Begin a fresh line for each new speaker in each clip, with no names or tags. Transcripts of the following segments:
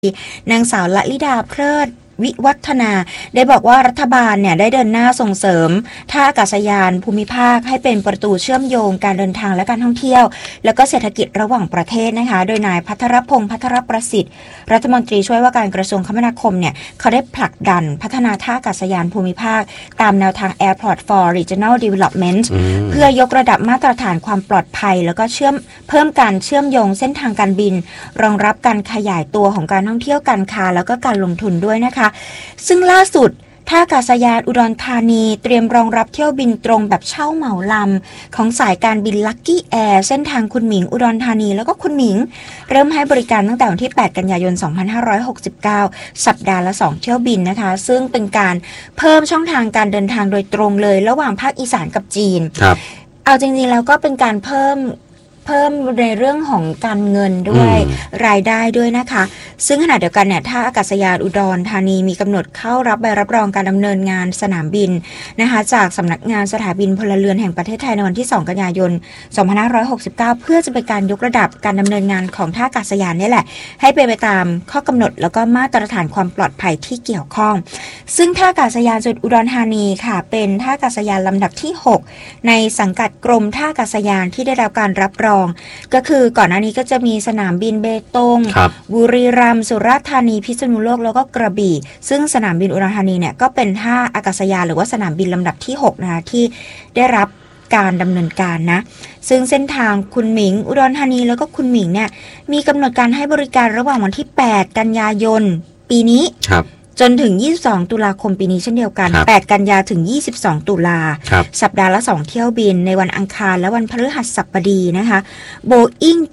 นางสาวละลิดาเพลิดวิวัฒนาได้บอกว่ารัฐบาลเนี่ยได้เดินหน้าส่งเสริมท่าอากาศยานภูมิภาคให้เป็นประตูเชื่อมโยงการเดินทางและการท่องเที่ยวแล้วก็เศรษฐกิจระหว่างประเทศนะคะโดยนายภัทรพงษ์ภัทรประสิทธิ์รัฐมนตรีช่วยว่าการกระทรวงคมนาคมเนี่ยเขาได้ผลักดันพัฒนาท่าอากาศยานภูมิภาคตามแนวทาง Airport for Regional Development เพื่อยกระดับมาตรฐานความปลอดภัยแล้วก็เพิ่มการเชื่อมโยงเส้นทางการบินรองรับการขยายตัวของการท่องเที่ยวการค้าแล้วก็การลงทุนด้วยนะคะซึ่งล่าสุดท่าอากาศยานอุดรธานีเตรียมรองรับเที่ยวบินตรงแบบเช่าเหมาลำของสายการบิน Lucky Air เส้นทางคุณหมิงอุดรธานีแล้วก็คุณหมิงเริ่มให้บริการตั้งแต่วันที่8กันยายน2569สัปดาห์ละ2เที่ยวบินนะคะซึ่งเป็นการเพิ่มช่องทางการเดินทางโดยตรงเลยระหว่างภาคอีสานกับจีนครับเอาจริงๆแล้วก็เป็นการเพิ่มในเรื่องของการเงินด้วยรายได้ด้วยนะคะซึ่งขณะเดียวกันเนี่ยท่าอากาศยานอุดรธานีมีกำหนดเข้ารับใบรับรองการดำเนินงานสนามบินนะคะจากสำนักงานสถาบินพลเรือนแห่งประเทศไทยในวันที่2กันยายน2569เพื่อจะเป็นการยกระดับการดำเนินงานของท่าอากาศยานนี่แหละให้เป็นไปตามข้อกำหนดแล้วก็มาตรฐานความปลอดภัยที่เกี่ยวข้องซึ่งท่าอากาศยานจุดอุดรธานีค่ะเป็นท่าอากาศยานลำดับที่6ในสังกัดกรมท่าอากาศยานที่ได้รับการรับรองก็คือก่อนหน้านี้ก็จะมีสนามบินเบตงบุรีรัมย์สุราษฎร์ธานีพิษณุโลกแล้วก็กระบี่ซึ่งสนามบินอุดรธานีเนี่ยก็เป็นท่าอากาศยานหรือว่าสนามบินลำดับที่6นะคะที่ได้รับการดำเนินการนะซึ่งเส้นทางคุณหมิงอุดรธานีแล้วก็คุณหมิงเนี่ยมีกำหนดการให้บริการระหว่างวันที่8กันยายนปีนี้จนถึง22ตุลาคมปีนี้เช่นเดียวกัน8กันยาถึง22ตุลาสัปดาห์ละ2เที่ยวบินในวันอังคารและวันพฤหัสบดีนะคะ Boeing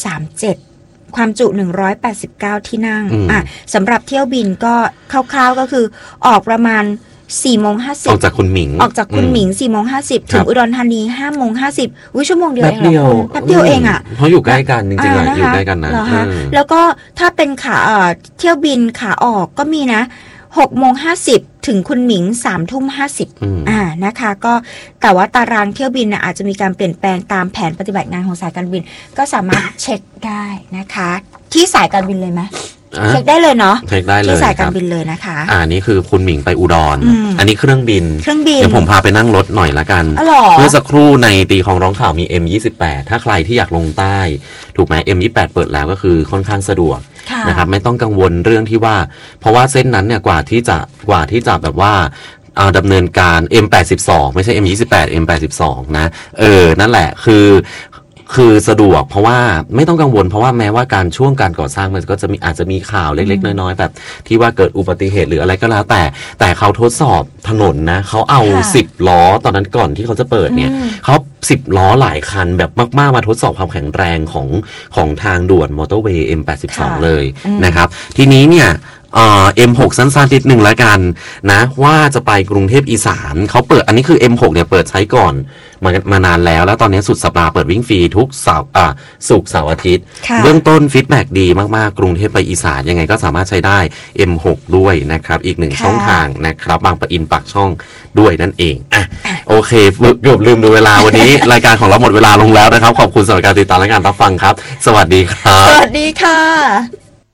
737ความจุ189ที่นั่งสำหรับเที่ยวบินก็คร่าวๆก็คือออกประมาณ4:50
ออกจากคุณหมิง
4:50 ถึงอุดรธานี5:50ชั่วโมงเดียวเองเหรอแป๊บเดียวเองอ่ะ
เพราะอยู่ใกล้กันจริงๆอยู่ใกล้กันนะ
แล้วก็ถ้าเป็นขาเที่ยวบินขาออกก็มีนะ6:50 ถึงคุณหมิง3:50นะคะก็แต่ว่าตารางเที่ยวบินอาจจะมีการเปลี่ยนแปลงตามแผนปฏิบัติงานของสายการบินก็สามารถเช็คได้นะคะที่สายการบินเลยไหมเช็คได้เลยเนาะ
เช็คได้เลย
ที่สายการบินเลยนะคะ
นี่คือคุณหมิงไปอุดรอันนี้เครื่องบินเดี๋ยวผมพาไปนั่งรถหน่อยละกันเมื่อสักครู่ในตีของร้องข่าวมี M28 ถ้าใครที่อยากลงใต้ถูกไหม M28 เปิดแล้วก็คือค่อนข้างสะดวกนะครับไม่ต้องกังวลเรื่องที่ว่าเพราะว่าเส้นนั้นเนี่ยกว่าที่จะแบบว่าดำเนินการ M82 ไม่ใช่ M28 M82 นะนั่นแหละคือสะดวกเพราะว่าไม่ต้องกังวลเพราะว่าแม้ว่าการช่วงการก่อสร้างมันก็จะมีอาจจะมีข่าวเล็กๆน้อยๆแบบที่ว่าเกิดอุบัติเหตุหรืออะไรก็แล้วแต่เขาทดสอบถนนนะเขาเอา10ล้อตอนนั้นก่อนที่เขาจะเปิดเนี่ยเขา10ล้อหลายคันแบบมากๆมาทดสอบความแข็งแรงของทางด่วนมอเตอร์เวย์ M82 เลยนะครับทีนี้เนี่ยM6 สั้นๆนิดหนึ่งแล้วกันนะว่าจะไปกรุงเทพอีสานเขาเปิดอันนี้คือ M6 เนี่ยเปิดใช้ก่อนมานานแล้วตอนนี้สุดสัปดาห์เปิดวิ่งฟรีทุกศุกร์เสาร์อาทิตย์เบื้องต้นฟีดแบ็กดีมากๆกรุงเทพไปอีสานยังไงก็สามารถใช้ได้ M6 ด้วยนะครับอีกหนึ่งช่องทางนะครับบางปะอินปากช่องด้วยนั่นเองโอเคเกือบลืมดูเวลาวันนี้ รายการของเราหมดเวลาลงแล้วนะครับขอบคุณสำหรับการติดตามและการรับฟังครับสวัสดีครับ
สวัสดีค่ะ